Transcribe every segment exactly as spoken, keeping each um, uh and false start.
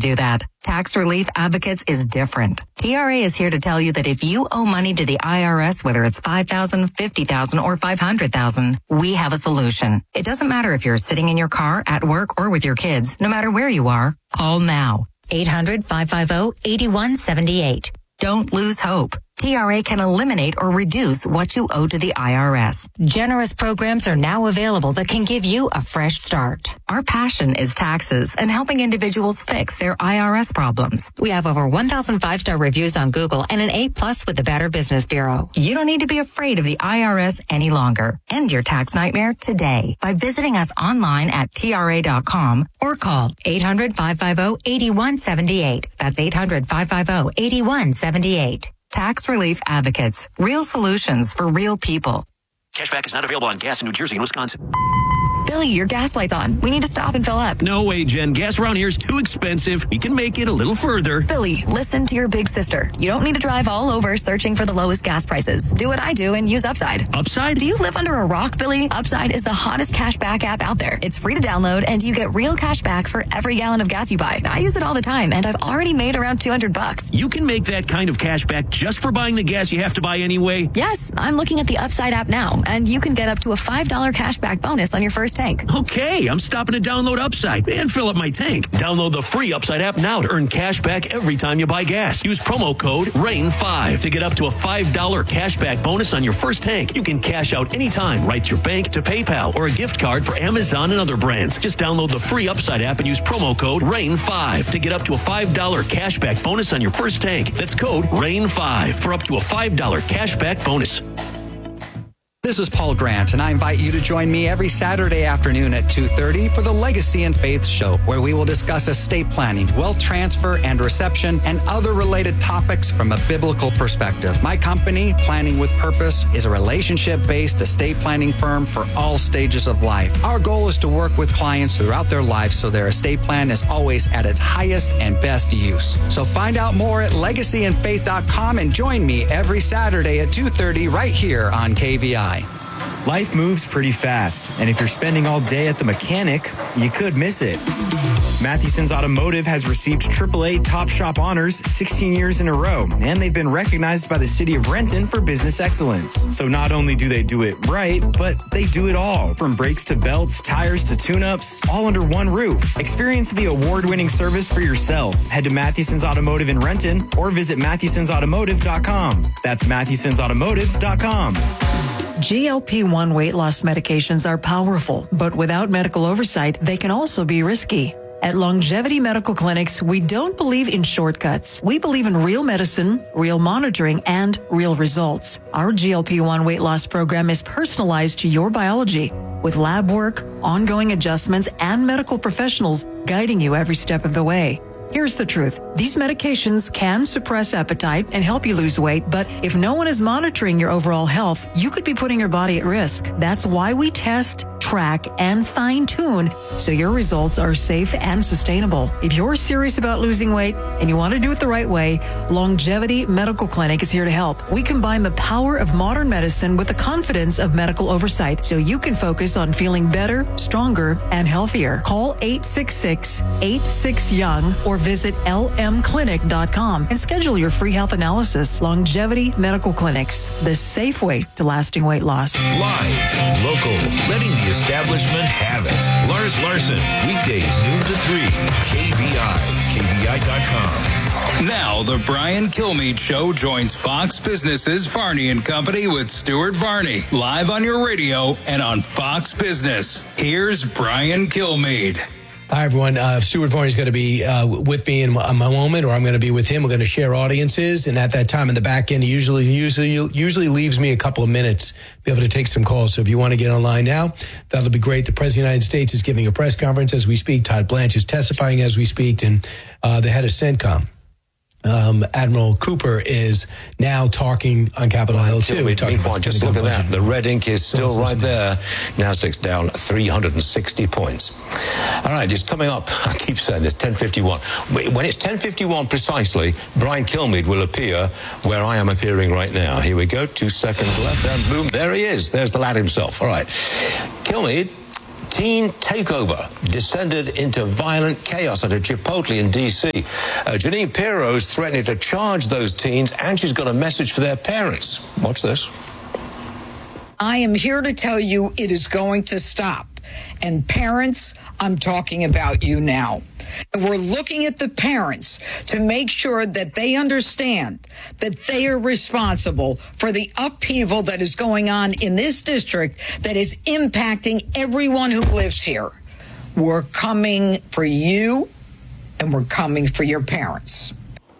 do that. Tax Relief Advocates is different. T R A is here to tell you that if you owe money to the I R S, whether it's five thousand dollars, fifty thousand dollars, or five hundred thousand dollars, we have a solution. It doesn't matter if you're sitting in your car, at work, or with your kids. No matter where you are, call now. eight hundred, five five zero, eight one seven eight. Don't lose hope. T R A can eliminate or reduce what you owe to the I R S. Generous programs are now available that can give you a fresh start. Our passion is taxes and helping individuals fix their I R S problems. We have over one thousand five-star reviews on Google and an A plus with the Better Business Bureau. You don't need to be afraid of the I R S any longer. End your tax nightmare today by visiting us online at T R A dot com or call eight hundred, five five zero, eight one seven eight. That's eight hundred, five five zero, eight one seven eight. Tax Relief Advocates. Real solutions for real people. Cashback is not available on gas in New Jersey and Wisconsin. Billy, your gas light's on. We need to stop and fill up. No way, Jen. Gas around here is too expensive. We can make it a little further. Billy, listen to your big sister. You don't need to drive all over searching for the lowest gas prices. Do what I do and use Upside. Upside? Do you live under a rock, Billy? Upside is the hottest cashback app out there. It's free to download, and you get real cash back for every gallon of gas you buy. I use it all the time, and I've already made around two hundred bucks. You can make that kind of cash back just for buying the gas you have to buy anyway? Yes, I'm looking at the Upside app now, and you can get up to a five dollars cashback bonus on your first tank. Okay. I'm stopping to download Upside and fill up my tank. Download the free Upside app now to earn cash back every time you buy gas. Use promo code rain five to get up to a five dollars cash back bonus on your first tank. You can cash out anytime right to your bank, to PayPal, or a gift card for Amazon and other brands. Just download the free Upside app and use promo code rain five to get up to a five dollars cash back bonus on your first tank. That's code rain five for up to a five dollars cash back bonus. This is Paul Grant, and I invite you to join me every Saturday afternoon at two thirty for the Legacy and Faith Show, where we will discuss estate planning, wealth transfer and reception, and other related topics from a biblical perspective. My company, Planning with Purpose, is a relationship-based estate planning firm for all stages of life. Our goal is to work with clients throughout their lives so their estate plan is always at its highest and best use. So find out more at legacy and faith dot com and join me every Saturday at two thirty right here on K V I. Life moves pretty fast, and if you're spending all day at the mechanic, you could miss it. Matheson's Automotive has received triple A Top Shop honors sixteen years in a row, and they've been recognized by the city of Renton for business excellence. So not only do they do it right, but they do it all, from brakes to belts, tires to tune-ups, all under one roof. Experience the award-winning service for yourself. Head to Matheson's Automotive in Renton or visit mathesons automotive dot com. That's mathesons automotive dot com. G L P one weight loss medications are powerful, but without medical oversight, they can also be risky. At Longevity Medical Clinics, we don't believe in shortcuts. We believe in real medicine, real monitoring, and real results. Our G L P one weight loss program is personalized to your biology, with lab work, ongoing adjustments, and medical professionals guiding you every step of the way. Here's the truth. These medications can suppress appetite and help you lose weight, but if no one is monitoring your overall health, you could be putting your body at risk. That's why we test, track, and fine-tune so your results are safe and sustainable. If you're serious about losing weight and you want to do it the right way, Longevity Medical Clinic is here to help. We combine the power of modern medicine with the confidence of medical oversight so you can focus on feeling better, stronger, and healthier. Call eight six six, eight six, young or visit L M clinic dot com and schedule your free health analysis. Longevity Medical Clinics, the safe way to lasting weight loss. Live, local, letting the establishment have it. Lars Larson, weekdays noon to three, K V I, K V I dot com. Now the Brian Kilmeade Show joins Fox Business's Varney and Company with Stuart Varney, live on your radio and on Fox Business. Here's Brian Kilmeade. Hi, everyone. Uh, Stuart Varney's going to be uh, with me in a moment, or I'm going to be with him. We're going to share audiences, and at that time in the back end, he usually usually usually leaves me a couple of minutes to be able to take some calls. So if you want to get online now, that'll be great. The President of the United States is giving a press conference as we speak. Todd Blanche is testifying as we speak, and uh, the head of CENTCOM, Um, Admiral Cooper, is now talking on Capitol Hill, too. We're talking about just look at that. The red ink is still right there. NASDAQ's down three hundred sixty points. All right, it's coming up. I keep saying this, ten fifty-one. When it's ten fifty-one precisely, Brian Kilmeade will appear where I am appearing right now. Here we go. Two seconds left, and boom, there he is. There's the lad himself. All right. Kilmeade, teen takeover descended into violent chaos at a Chipotle in D C. Uh, Janine Pirro is threatening to charge those teens, and she's got a message for their parents. Watch this. I am here to tell you it is going to stop. And parents, I'm talking about you now. And we're looking at the parents to make sure that they understand that they are responsible for the upheaval that is going on in this district that is impacting everyone who lives here. We're coming for you, and we're coming for your parents.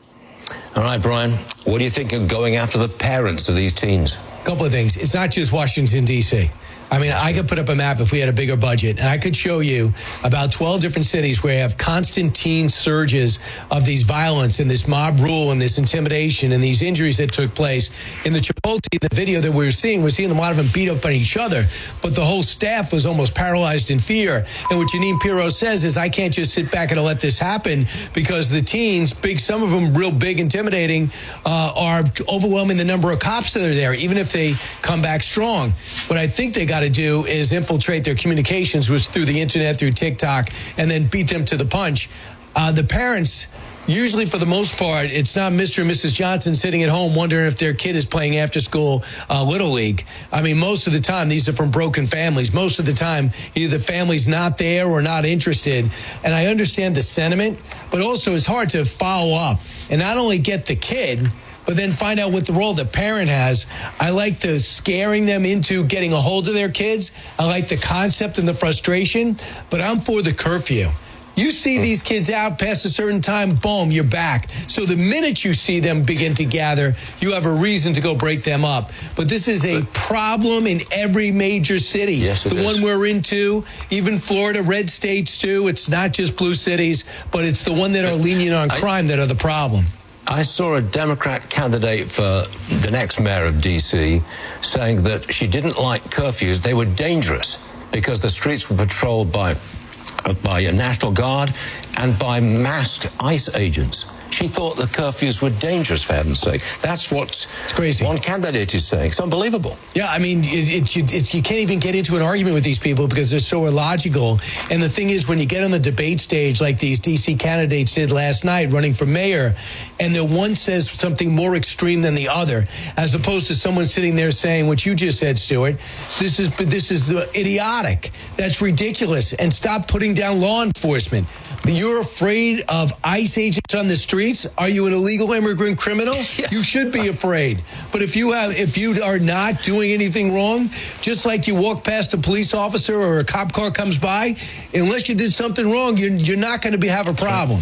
All right, Brian, what do you think of going after the parents of these teens? A couple of things. It's not just Washington, D C I mean, I could put up a map if we had a bigger budget, and I could show you about twelve different cities where you have constant teen surges of these violence and this mob rule and this intimidation and these injuries that took place. In the Chipotle, the video that we were seeing, we're seeing a lot of them beat up on each other, but the whole staff was almost paralyzed in fear. And what Janine Pirro says is, I can't just sit back and let this happen because the teens, big, some of them real big, intimidating, uh, are overwhelming the number of cops that are there, even if they come back strong. What I think they got to do is infiltrate their communications, which through the internet, through TikTok, and then beat them to the punch. Uh, the parents, usually for the most part, it's not Mister and Missus Johnson sitting at home wondering if their kid is playing after school uh, Little League. I mean, most of the time, these are from broken families. Most of the time, either the family's not there or not interested. And I understand the sentiment, but also it's hard to follow up and not only get the kid, but then find out what the role the parent has. I like the scaring them into getting a hold of their kids. I like the concept and the frustration, but I'm for the curfew. You see these kids out past a certain time, boom, you're back. So the minute you see them begin to gather, you have a reason to go break them up. But this is a problem in every major city. Yes, it the is. one we're into, even Florida, red states too. It's not just blue cities, but it's the one that are lenient on crime that are the problem. I saw a Democrat candidate for the next mayor of D C saying that she didn't like curfews. They were dangerous because the streets were patrolled by, uh, by a National Guard and by masked ICE agents. She thought the curfews were dangerous, for heaven's sake. That's what it's crazy. One candidate is saying. It's unbelievable. Yeah, I mean, it, it, it's, you can't even get into an argument with these people because they're so illogical. And the thing is, when you get on the debate stage like these D C candidates did last night running for mayor, and the one says something more extreme than the other, as opposed to someone sitting there saying what you just said, Stuart, this is, this is idiotic. That's ridiculous. And stop putting down law enforcement. You're afraid of ICE agents on the streets? Are you an illegal immigrant criminal? Yeah. You should be afraid. But if you have, if you are not doing anything wrong, just like you walk past a police officer or a cop car comes by, unless you did something wrong, you're, you're not going to be, have a problem.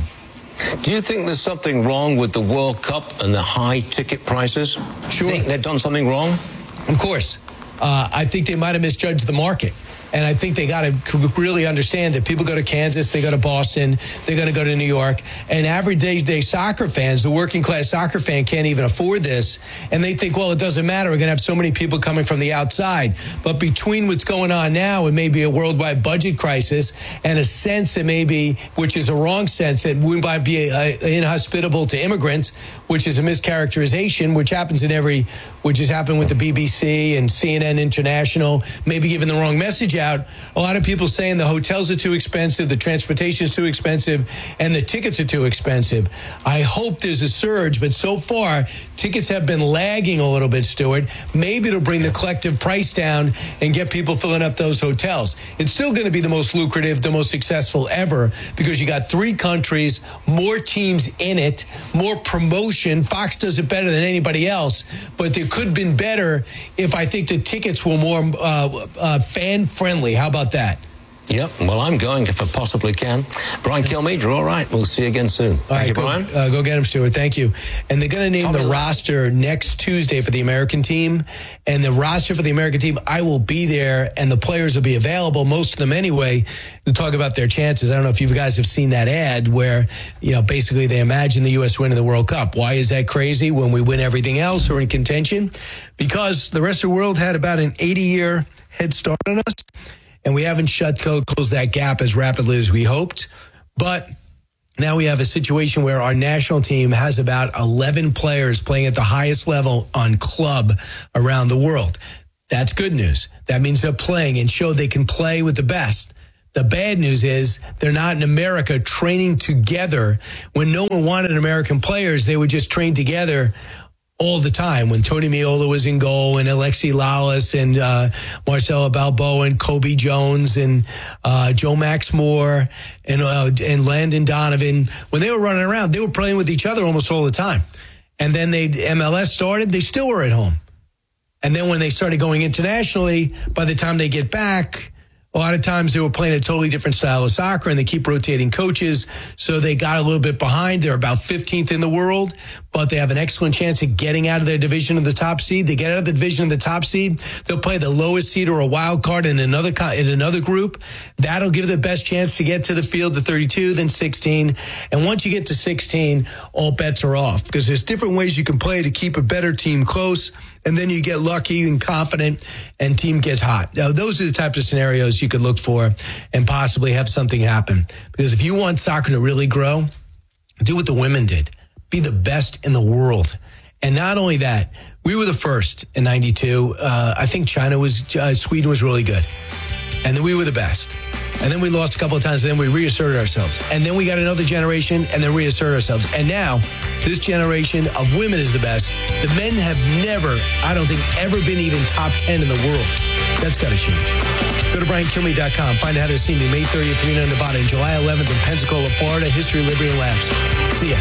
Do you think there's something wrong with the World Cup and the high ticket prices? Sure. Think they've done something wrong? Of course. Uh, I think they might have misjudged the market. And I think they got to really understand that people go to Kansas, they go to Boston, they're going to go to New York. And average day soccer fans, the working class soccer fan, can't even afford this. And they think, well, it doesn't matter. We're going to have so many people coming from the outside. But between what's going on now and maybe a worldwide budget crisis and a sense that maybe, which is a wrong sense, that we might be uh, inhospitable to immigrants, which is a mischaracterization, which happens in every, which has happened with the B B C and C N N International, maybe giving the wrong message out. A lot of people saying the hotels are too expensive, the transportation is too expensive, and the tickets are too expensive. I hope there's a surge, but so far, tickets have been lagging a little bit, Stuart. Maybe it'll bring the collective price down and get people filling up those hotels. It's still going to be the most lucrative, the most successful ever, because you got three countries, more teams in it, more promotion. Fox does it better than anybody else, but there could have been better if I think the tickets were more uh, uh, fan-friendly. How about that? Yep. Well, I'm going if I possibly can. Brian Kilmeade, all right. We'll see you again soon. Thank right, you, go, Brian. Uh, go get him, Stuart. Thank you. And they're going to name Tommy the Lau. roster next Tuesday for the American team. And the roster for the American team, I will be there, and the players will be available, most of them anyway, to talk about their chances. I don't know if you guys have seen that ad where, you know, basically they imagine the U S winning the World Cup. Why is that crazy when we win everything else or in contention? Because the rest of the world had about an eighty-year head start on us. And we haven't shut closed that gap as rapidly as we hoped. But now we have a situation where our national team has about eleven players playing at the highest level on club around the world. That's good news. That means they're playing and show they can play with the best. The bad news is they're not in America training together. When no one wanted American players, they would just train together all the time. When Tony Meola was in goal and Alexi Lalas and uh, Marcelo Balboa and Kobe Jones and uh, Joe Max Moore and, uh, and Landon Donovan, when they were running around, they were playing with each other almost all the time. And then they M L S started, they still were at home. And then when they started going internationally, by the time they get back, a lot of times they were playing a totally different style of soccer, and they keep rotating coaches. So they got a little bit behind. They're about fifteenth in the world, but they have an excellent chance of getting out of their division of the top seed. They get out of the division of the top seed. They'll play the lowest seed or a wild card in another in another group. That'll give them the best chance to get to the field to thirty-two, then sixteen. And once you get to sixteen, all bets are off, because there's different ways you can play to keep a better team close. And then you get lucky and confident, and team gets hot. Now, those are the types of scenarios you could look for and possibly have something happen. Because if you want soccer to really grow, do what the women did. Be the best in the world. And not only that, we were the first in ninety-two. Uh, I think China was, uh, Sweden was really good. And then we were the best. And then we lost a couple of times, and then we reasserted ourselves. And then we got another generation, and then reasserted ourselves. And now, this generation of women is the best. The men have never, I don't think, ever been even top ten in the world. That's got to change. Go to Brian Kilmeade dot com. Find out how to see me May thirtieth, Reno, Nevada, and July eleventh in Pensacola, Florida. History, Liberty, and Laughs. See ya.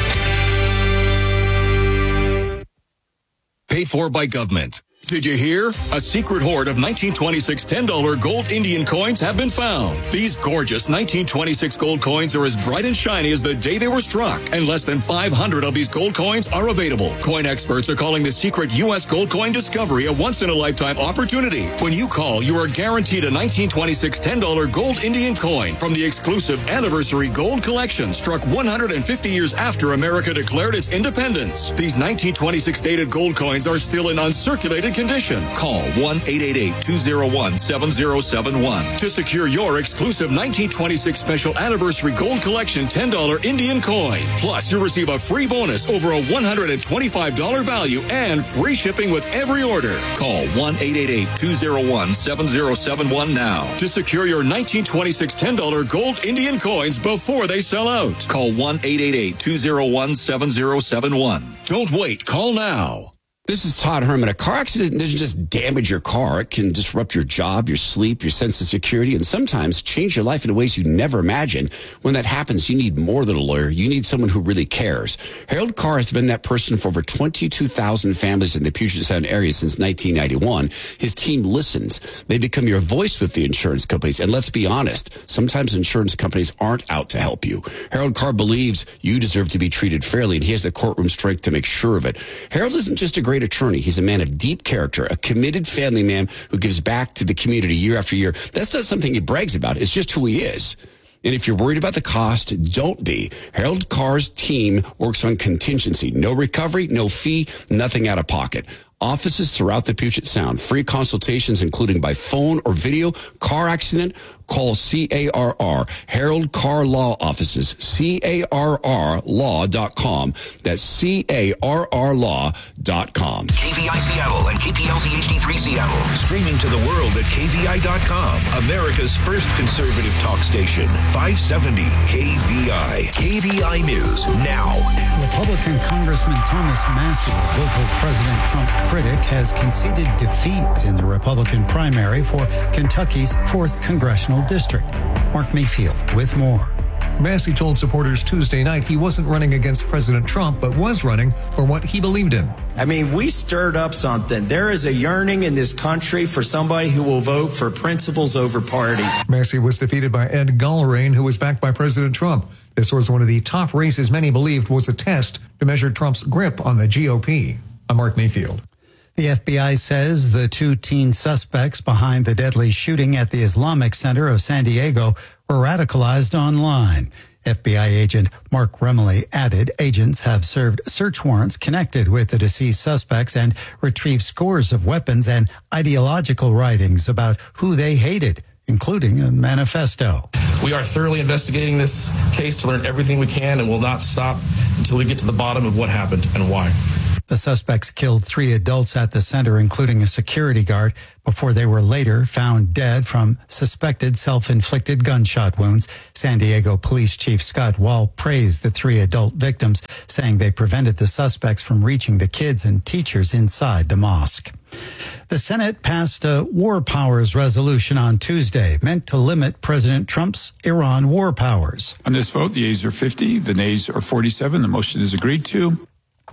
Paid for by government. Did you hear? A secret hoard of nineteen twenty-six ten dollar gold Indian coins have been found. These gorgeous nineteen twenty-six gold coins are as bright and shiny as the day they were struck, and less than five hundred of these gold coins are available. Coin experts are calling the secret U S gold coin discovery a once-in-a-lifetime opportunity. When you call, you are guaranteed a nineteen twenty-six ten dollar gold Indian coin from the exclusive Anniversary Gold Collection, struck one hundred fifty years after America declared its independence. These nineteen twenty-six dated gold coins are still in uncirculated condition. Call one eight eight eight, two oh one, seven oh seven one to secure your exclusive nineteen twenty-six Special Anniversary Gold Collection ten dollar Indian coin. Plus, you'll receive a free bonus over a one hundred twenty-five dollar value and free shipping with every order. Call one eight eight eight, two oh one, seven oh seven one now to secure your nineteen twenty-six ten dollar gold Indian coins before they sell out. Call one eight eight eight, two oh one, seven oh seven one. Don't wait. Call now. This is Todd Herman. A car accident doesn't just damage your car. It can disrupt your job, your sleep, your sense of security, and sometimes change your life in ways you never imagined. When that happens, you need more than a lawyer. You need someone who really cares. Harold Carr has been that person for over twenty-two thousand families in the Puget Sound area since nineteen ninety-one. His team listens. They become your voice with the insurance companies. And let's be honest, sometimes insurance companies aren't out to help you. Harold Carr believes you deserve to be treated fairly, and he has the courtroom strength to make sure of it. Harold isn't just a great attorney. He's a man of deep character, a committed family man who gives back to the community year after year. That's not something he brags about. It's just who he is. And if you're worried about the cost, don't be. Harold Carr's team works on contingency. No recovery, no fee, nothing out of pocket. Offices throughout the Puget Sound. Free consultations, including by phone or video. Car accident, call C A R R. Harold Carr Law Offices. C A R R law dot com. That's C A R R law dot com. K V I Seattle and K P L Z H D three Seattle. Streaming to the world at K V I dot com. America's first conservative talk station. five seventy K V I. K V I News now. Republican Congressman Thomas Massie, local President Trump critic, has conceded defeat in the Republican primary for Kentucky's fourth Congressional District. Mark Mayfield with more. Massie told supporters Tuesday night he wasn't running against President Trump, but was running for what he believed in. I mean, we stirred up something. There is a yearning in this country for somebody who will vote for principles over party. Massie was defeated by Ed Gallarain, who was backed by President Trump. This was one of the top races many believed was a test to measure Trump's grip on the G O P. I'm Mark Mayfield. The F B I says the two teen suspects behind the deadly shooting at the Islamic Center of San Diego were radicalized online. F B I agent Mark Remley added agents have served search warrants connected with the deceased suspects and retrieved scores of weapons and ideological writings about who they hated, including a manifesto. We are thoroughly investigating this case to learn everything we can and will not stop until we get to the bottom of what happened and why. The suspects killed three adults at the center, including a security guard, before they were later found dead from suspected self-inflicted gunshot wounds. San Diego Police Chief Scott Wall praised the three adult victims, saying they prevented the suspects from reaching the kids and teachers inside the mosque. The Senate passed a war powers resolution on Tuesday, meant to limit President Trump's Iran war powers. On this vote, the yeas are fifty, the nays are forty-seven. The motion is agreed to.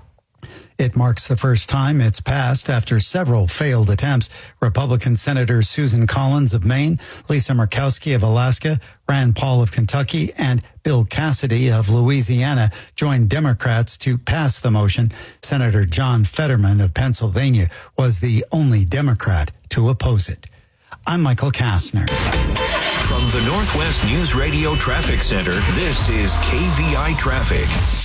It marks the first time it's passed after several failed attempts. Republican Senators Susan Collins of Maine, Lisa Murkowski of Alaska, Rand Paul of Kentucky, and Bill Cassidy of Louisiana joined Democrats to pass the motion. Senator John Fetterman of Pennsylvania was the only Democrat to oppose it. I'm Michael Kastner. From the Northwest News Radio Traffic Center, this is K V I Traffic.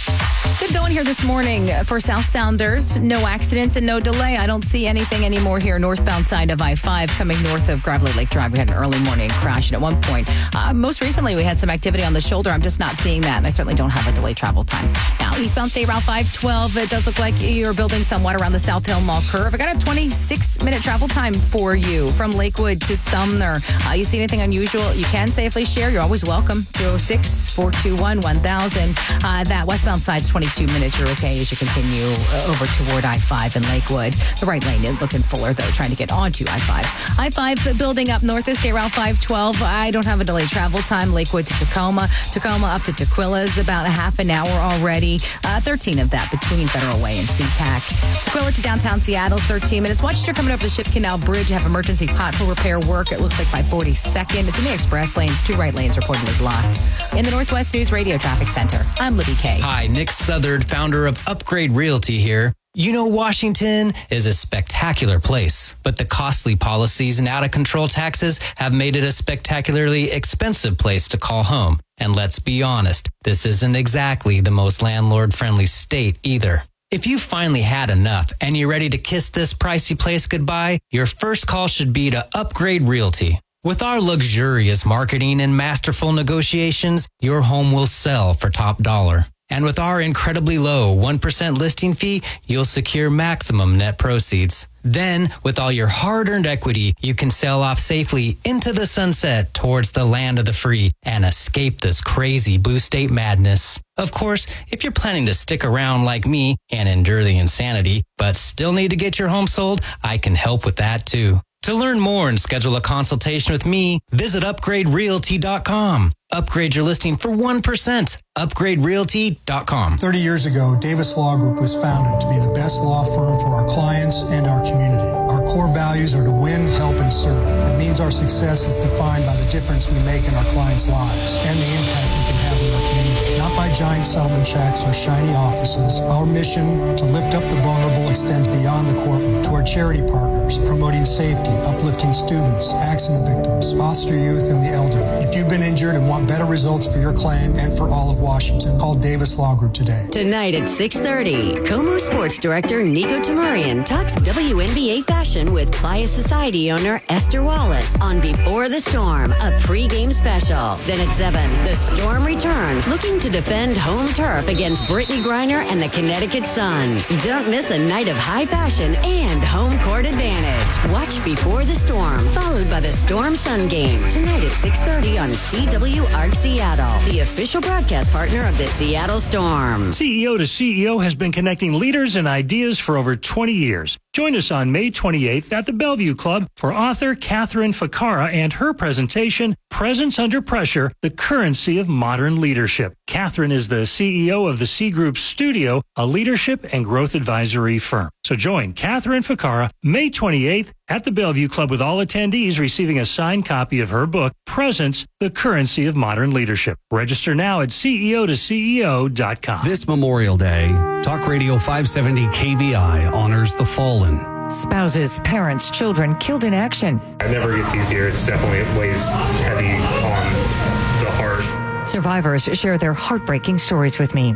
Good going here this morning for South Sounders. No accidents and no delay. I don't see anything anymore here northbound side of I five coming north of Gravelly Lake Drive. We had an early morning crash, and at one point, uh, most recently, we had some activity on the shoulder. I'm just not seeing that, and I certainly don't have a delay travel time. Now, eastbound State Route five twelve, it does look like you're building somewhat around the South Hill Mall curve. I got a twenty-six minute travel time for you from Lakewood to Sumner. Uh, you see anything unusual, you can safely share. You're always welcome. two oh six, four two one, one thousand. Uh, that westbound side's twenty-two minutes. You're okay as you continue uh, over toward I five in Lakewood. The right lane is looking fuller, though, trying to get onto I five. I five building up north of State Route five twelve. I don't have a delayed travel time. Lakewood to Tacoma. Tacoma up to Tequila is about a half an hour already. Uh, thirteen of that between Federal Way and SeaTac. Tequila to downtown Seattle, thirteen minutes. Watch as you're coming over the Ship Canal Bridge. You have emergency pothole repair work. It looks like by forty-second. It's in the express lanes. Two right lanes reportedly blocked. In the Northwest News Radio Traffic Center, I'm Libby Kay. Hi, Nick Southard, founder of Upgrade Realty here. You know, Washington is a spectacular place, but the costly policies and out-of-control taxes have made it a spectacularly expensive place to call home. And let's be honest, this isn't exactly the most landlord-friendly state either. If you finally had enough and you're ready to kiss this pricey place goodbye, your first call should be to Upgrade Realty. With our luxurious marketing and masterful negotiations, your home will sell for top dollar. And with our incredibly low one percent listing fee, you'll secure maximum net proceeds. Then, with all your hard-earned equity, you can sail off safely into the sunset towards the land of the free and escape this crazy blue state madness. Of course, if you're planning to stick around like me and endure the insanity, but still need to get your home sold, I can help with that too. To learn more and schedule a consultation with me, visit upgrade realty dot com. Upgrade your listing for one percent. upgrade realty dot com. thirty years ago, Davis Law Group was founded to be the best law firm for our clients and our community. Our core values are to win, help, and serve. It means our success is defined by the difference we make in our clients' lives and the impact we can have in our community. Not by giant settlement checks or shiny offices. Our mission to lift up the vulnerable extends beyond the courtroom to our charity partners, promoting safety, uplifting students, accident victims, foster youth, and the elderly. If you've been injured and want better results for your claim and for all of Washington, call Davis Law Group today. Tonight at six thirty, Como Sports Director Nico Tamarian talks W N B A fashion with Playa Society owner Esther Wallace on Before the Storm, a pregame special. Then at seven, the Storm return, looking to defend home turf against Brittany Griner and the Connecticut Sun. Don't miss a night of high fashion and home court advantage. Watch Before the Storm, followed by the Storm Sun game, tonight at six thirty on C W Arc Seattle, the official broadcast partner of the Seattle Storm. C E O to C E O has been connecting leaders and ideas for over twenty years. Join us on May twenty-eighth at the Bellevue Club for author Catherine Ficarra and her presentation, Presence Under Pressure, The Currency of Modern Leadership. Catherine is the C E O of the C Group Studio, a leadership and growth advisory firm. So join Catherine Ficarra May twenty-eighth at the Bellevue Club, with all attendees receiving a signed copy of her book, Presence, The Currency of Modern Leadership. Register now at C E O to C E O dot com. This Memorial Day, Talk Radio five seventy K V I honors the fallen. Spouses, parents, children killed in action. It never gets easier. It's definitely weighs heavy on the heart. Survivors share their heartbreaking stories with me.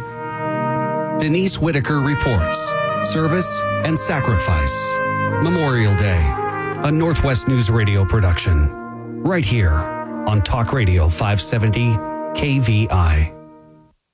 Denise Whitaker reports service and sacrifice. Memorial Day, a Northwest News Radio production. Right here on Talk Radio five seventy K V I.